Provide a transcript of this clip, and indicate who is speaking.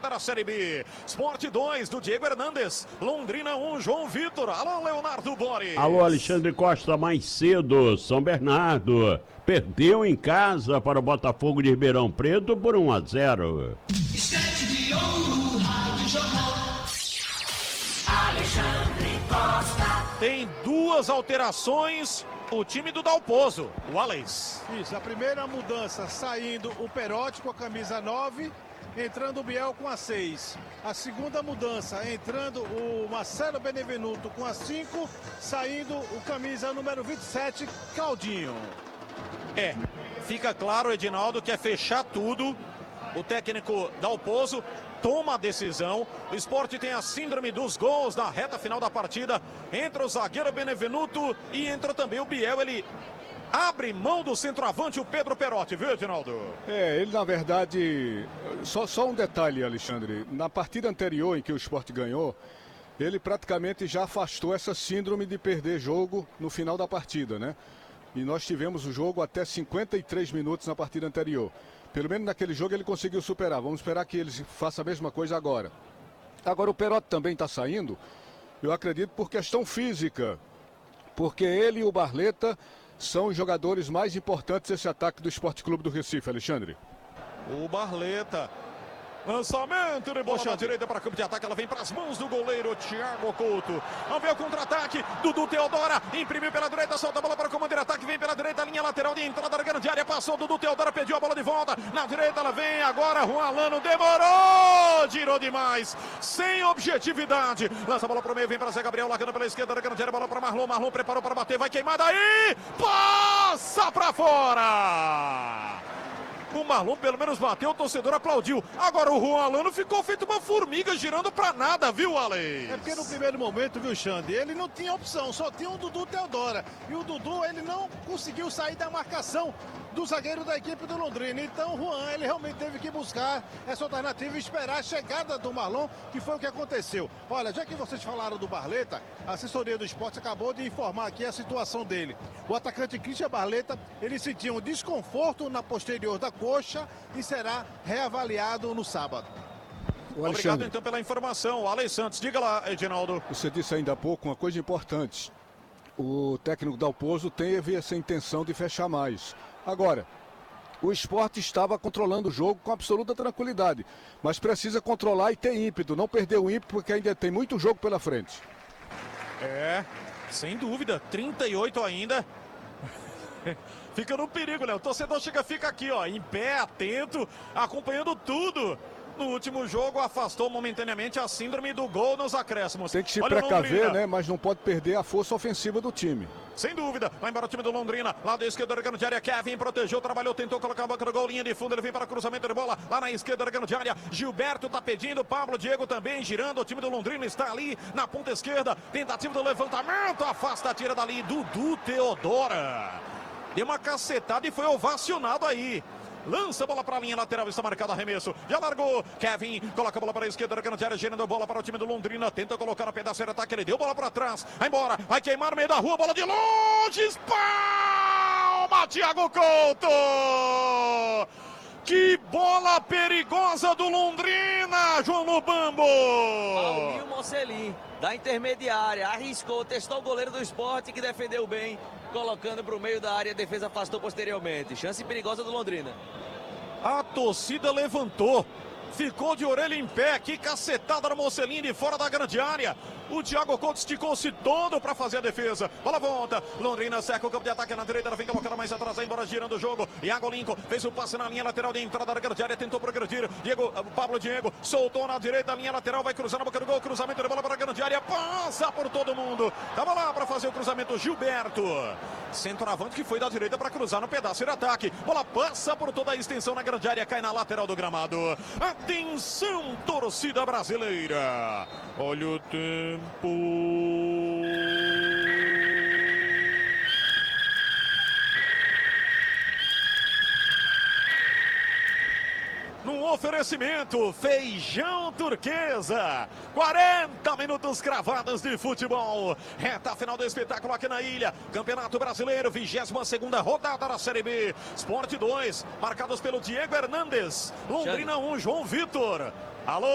Speaker 1: rodada da Série B. Sport 2 do Diego Hernandes, Londrina 1, João Vitor. Alô, Leonardo Boris.
Speaker 2: Alô, Alexandre Costa, mais cedo, São Bernardo perdeu em casa para o Botafogo de Ribeirão Preto por 1-0.
Speaker 3: Estante de ouro, Rádio Jornal. Alexandre Costa.
Speaker 1: Tem duas alterações o time do Dalpozo, o Alex.
Speaker 4: Isso, a primeira mudança, saindo o Perotti com a camisa 9, entrando o Biel com a 6. A segunda mudança, entrando o Marcelo Benevenuto com a 5, saindo o camisa número 27, Claudinho.
Speaker 1: Fica claro, Edinaldo, que é fechar tudo. O técnico Dalpozo toma a decisão. O Sport tem a síndrome dos gols na reta final da partida. Entra o zagueiro Benevenuto e entra também o Biel. Ele abre mão do centroavante, o Pedro Perotti, viu, Edinaldo?
Speaker 5: Ele na verdade, só um detalhe, Alexandre. Na partida anterior em que o Sport ganhou, ele praticamente já afastou essa síndrome de perder jogo no final da partida, né? E nós tivemos o jogo até 53 minutos na partida anterior. Pelo menos naquele jogo ele conseguiu superar. Vamos esperar que ele faça a mesma coisa agora. Agora o Perotti também está saindo, eu acredito, por questão física. Porque ele e o Barleta são os jogadores mais importantes desse ataque do Sport Clube do Recife, Alexandre.
Speaker 1: O Barleta. Lançamento de bola na direita para campo de ataque. Ela vem para as mãos do goleiro Thiago Couto. Vamos ver o contra-ataque. Dudu Teodora imprimiu pela direita, solta a bola para o comando de ataque. Vem pela direita, linha lateral de entrada da grande área. Passou Dudu Teodora, pediu a bola de volta. Na direita ela vem agora. Juan Alano demorou. Girou demais. Sem objetividade. Lança a bola para o meio. Vem para Zé Gabriel, largando pela esquerda da grande área. Bola para Marlon. Marlon preparou para bater. Vai queimar daí. Passa para fora. O Marlon pelo menos bateu, o torcedor aplaudiu. Agora o Juan Alano ficou feito uma formiga girando pra nada, viu, Alex?
Speaker 4: É porque no primeiro momento, viu, Xande, ele não tinha opção, só tinha o Dudu Teodora. E o Dudu, ele não conseguiu sair da marcação do zagueiro da equipe do Londrina. Então o Juan, ele realmente teve que buscar essa alternativa e esperar a chegada do Marlon, que foi o que aconteceu. Olha, já que vocês falaram do Barleta, a assessoria do esporte acabou de informar aqui a situação dele. O atacante Christian Barleta, ele sentiu um desconforto na posterior da coxa e será reavaliado no sábado.
Speaker 1: Obrigado então pela informação. O Alex Santos, diga lá, Edinaldo.
Speaker 5: Você disse ainda há pouco uma coisa importante. O técnico Dalpozo teve essa intenção de fechar mais. Agora, o Sport estava controlando o jogo com absoluta tranquilidade, mas precisa controlar e ter ímpeto, não perder o ímpeto, porque ainda tem muito jogo pela frente.
Speaker 1: Sem dúvida, 38 ainda. Fica no perigo, né? O torcedor fica aqui, ó, em pé, atento, acompanhando tudo. No último jogo, afastou momentaneamente a síndrome do gol nos acréscimos.
Speaker 5: Tem que se precaver, né? Mas não pode perder a força ofensiva do time.
Speaker 1: Sem dúvida. Vai embora o time do Londrina. Lado esquerdo da grande área. Kevin protegeu, trabalhou, tentou colocar a boca no gol. Linha de fundo, ele vem para cruzamento de bola. Lá na esquerda da grande área. Gilberto tá pedindo. Pablo Diego também girando. O time do Londrina está ali na ponta esquerda. Tentativa do levantamento. Afasta, tira dali. Dudu Teodora. Deu uma cacetada e foi ovacionado aí. Lança a bola para a linha lateral, está marcado arremesso. Já largou. Kevin coloca a bola para a esquerda da grande área, gerando a bola para o time do Londrina. Tenta colocar a pedaço de ataque, ele deu bola para trás. Vai embora, vai queimar no meio da rua, bola de longe. Palma, Thiago Couto. Que bola perigosa do Londrina, João Lubambo.
Speaker 6: Paulinho Mocelin, da intermediária, arriscou, testou o goleiro do Sport, que defendeu bem, colocando para o meio da área, a defesa afastou posteriormente. Chance perigosa do Londrina.
Speaker 1: A torcida levantou. Ficou de orelha em pé, que cacetada no Mocelin de fora da grande área. O Thiago Couto esticou-se todo para fazer a defesa. Bola volta, Londrina cerca o campo de ataque na direita, ela vem colocando mais atrás, vai embora girando o jogo. Iago Lincoln fez o passe na linha lateral de entrada da grande área, tentou progredir. Pablo Diego soltou na direita, a linha lateral, vai cruzar na boca do gol, cruzamento de bola para a grande área, passa por todo mundo. Tava lá para fazer o cruzamento Gilberto. Centroavante que foi da direita para cruzar no pedaço de ataque. Bola passa por toda a extensão na grande área, cai na lateral do gramado. Atenção, torcida brasileira. Olha o tempo. Num oferecimento, feijão turquesa. 40 minutos cravados de futebol. Reta final do espetáculo aqui na ilha. Campeonato Brasileiro, 22ª rodada da Série B. Sport 2, marcados pelo Diego Hernandes. Londrina 1, João Vitor. Alô?